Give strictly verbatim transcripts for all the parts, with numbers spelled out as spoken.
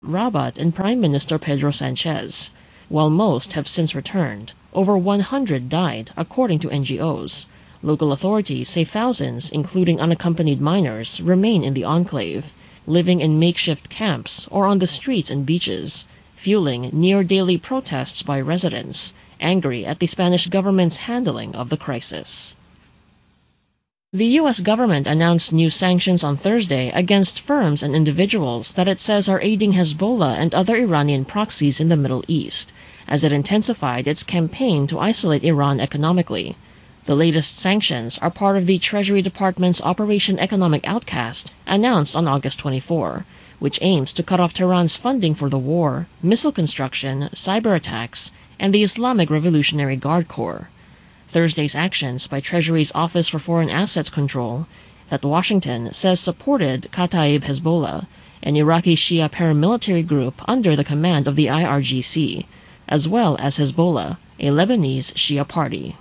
Rabat and Prime Minister Pedro Sanchez. While most have since returned, over one hundred died, according to N G Os. Local authorities say thousands, including unaccompanied minors, remain in the enclave, living in makeshift camps or on the streets and beaches, fueling near-daily protests by residents, angry at the Spanish government's handling of the crisis. The U S government announced new sanctions on Thursday against firms and individuals that it says are aiding Hezbollah and other Iranian proxies in the Middle East, as it intensified its campaign to isolate Iran economically. The latest sanctions are part of the Treasury Department's Operation Economic Outcast, announced on August twenty-fourth, which aims to cut off Tehran's funding for the war, missile construction, cyber attacks, and the Islamic Revolutionary Guard Corps. Thursday's actions by Treasury's Office for Foreign Assets Control, that Washington says supported Kataib Hezbollah, an Iraqi Shia paramilitary group under the command of the I R G C, as well as Hezbollah, a Lebanese Shia party.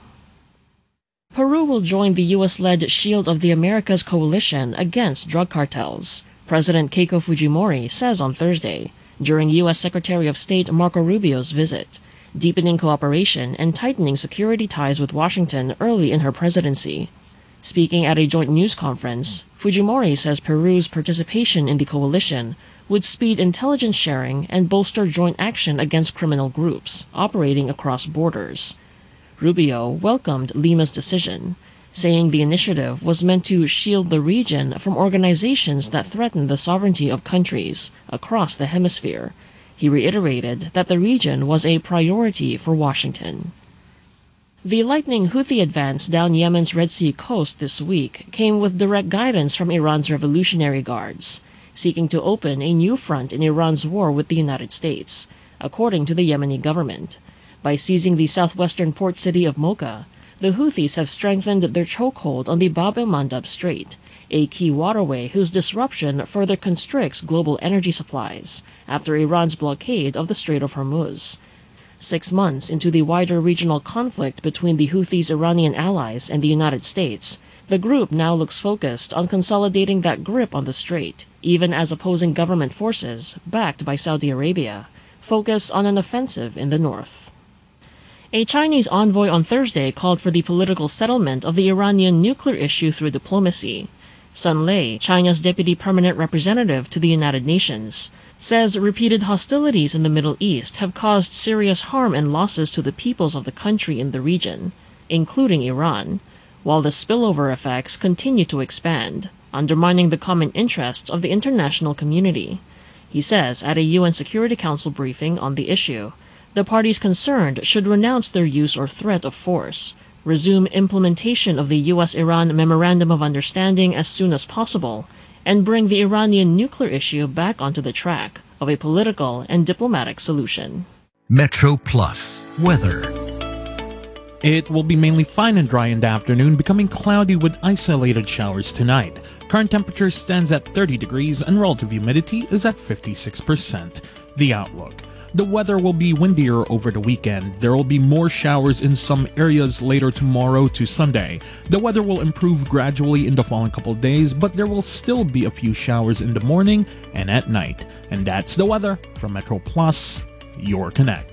Peru will join the U S-led Shield of the Americas coalition against drug cartels, President Keiko Fujimori says on Thursday, during U S Secretary of State Marco Rubio's visit, deepening cooperation and tightening security ties with Washington early in her presidency. Speaking at a joint news conference, Fujimori says Peru's participation in the coalition would speed intelligence sharing and bolster joint action against criminal groups operating across borders. Rubio welcomed Lima's decision, saying the initiative was meant to shield the region from organizations that threaten the sovereignty of countries across the hemisphere. He reiterated that the region was a priority for Washington. The lightning Houthi advance down Yemen's Red Sea coast this week came with direct guidance from Iran's Revolutionary Guards, seeking to open a new front in Iran's war with the United States, according to the Yemeni government. By seizing the southwestern port city of Mocha, the Houthis have strengthened their chokehold on the Bab el-Mandab Strait, a key waterway whose disruption further constricts global energy supplies after Iran's blockade of the Strait of Hormuz. Six months into the wider regional conflict between the Houthis' Iranian allies and the United States, the group now looks focused on consolidating that grip on the strait, even as opposing government forces, backed by Saudi Arabia, focus on an offensive in the north. A Chinese envoy on Thursday called for the political settlement of the Iranian nuclear issue through diplomacy. Sun Lei, China's deputy permanent representative to the United Nations, says repeated hostilities in the Middle East have caused serious harm and losses to the peoples of the country in the region, including Iran, while the spillover effects continue to expand, undermining the common interests of the international community. He says at a U N Security Council briefing on the issue, the parties concerned should renounce their use or threat of force, resume implementation of the U S-Iran Memorandum of Understanding as soon as possible, and bring the Iranian nuclear issue back onto the track of a political and diplomatic solution. Metro Plus weather. It will be mainly fine and dry in the afternoon, becoming cloudy with isolated showers tonight. Current temperature stands at thirty degrees and relative humidity is at fifty-six percent. The outlook. The weather will be windier over the weekend. There will be more showers in some areas later tomorrow to Sunday. The weather will improve gradually in the following couple days, but there will still be a few showers in the morning and at night. And that's the weather from Metro Plus, your Connect.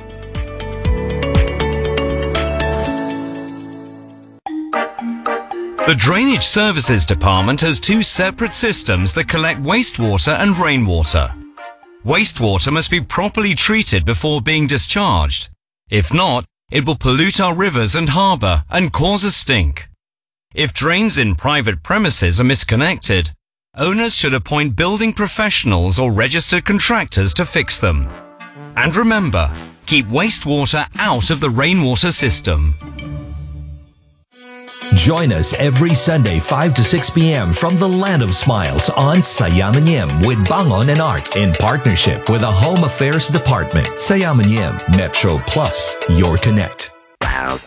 The Drainage Services Department has two separate systems that collect wastewater and rainwater. Wastewater must be properly treated before being discharged. If not, it will pollute our rivers and harbour and cause a stink. If drains in private premises are misconnected, owners should appoint building professionals or registered contractors to fix them. And remember, keep wastewater out of the rainwater system. Join us every Sunday five to six p.m. from the Land of Smiles on Sayamanim with Bangon and Art in partnership with the Home Affairs Department. Sayamanim, Metro Plus, your Connect. Wow,